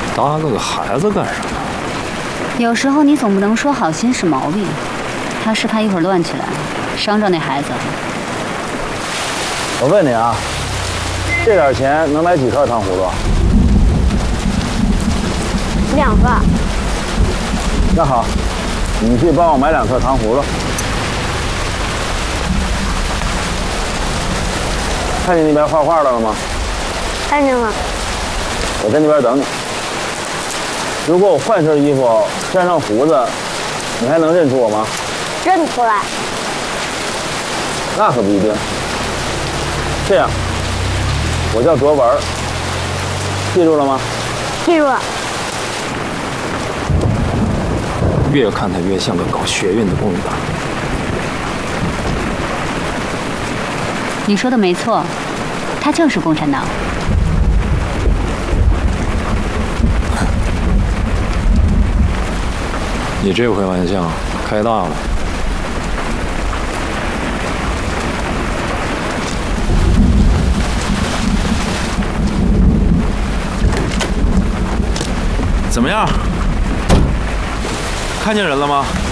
搭了个孩子干什么？ 有时候你总不能说好心是毛病，他是怕一会儿乱起来，伤着那孩子。 我问你啊，这点钱能买几颗糖葫芦 ？2个。 那好，你去帮我买2颗糖葫芦。看见那边画画的了吗？ 看见了。 我在那边等你。如果我换身衣服，沾上胡子，你还能认出我吗？ 认出来。 那可不一定。这样，我叫卓文，记住了吗？ 记住了。 越看他越像个搞学运的共党。 你说的没错，他就是共产党。 你这回玩笑开大了。怎么样？看见人了吗？